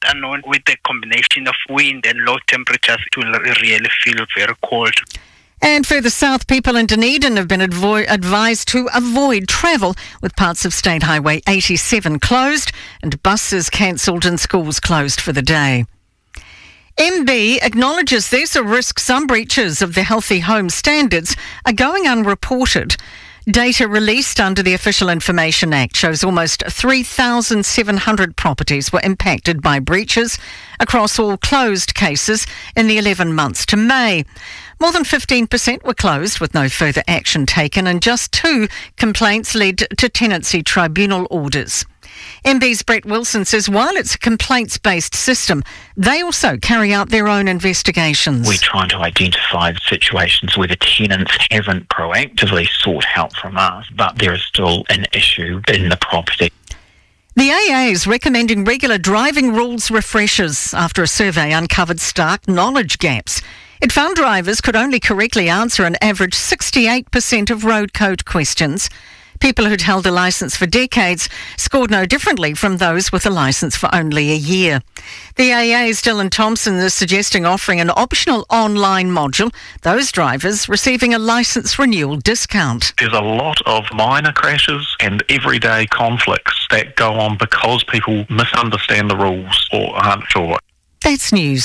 unknown. With the combination of wind and low temperatures, it will really feel very cold. And further south, people in Dunedin have been advised to avoid travel, with parts of State Highway 87 closed and buses cancelled and schools closed for the day. MB acknowledges there's a risk some breaches of the Healthy Home standards are going unreported. Data released under the Official Information Act shows almost 3,700 properties were impacted by breaches across all closed cases in the 11 months to May. More than 15% were closed with no further action taken, and just 2 complaints led to tenancy tribunal orders. MB's Brett Wilson says while it's a complaints-based system, they also carry out their own investigations. We're trying to identify situations where the tenants haven't proactively sought help from us, but there is still an issue in the property. The AA is recommending regular driving rules refreshers after a survey uncovered stark knowledge gaps. It found drivers could only correctly answer an average 68% of road code questions. People who'd held a licence for decades scored no differently from those with a licence for only a year. The AA's Dylan Thompson is suggesting offering an optional online module, those drivers receiving a licence renewal discount. There's a lot of minor crashes and everyday conflicts that go on because people misunderstand the rules or aren't sure. That's news.